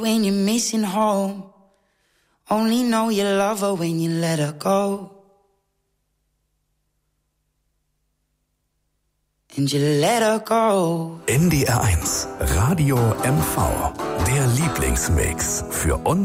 When you're missing home, only know you love her when you let her go. And you let her go. NDR 1, Radio MV, der Lieblingsmix für uns.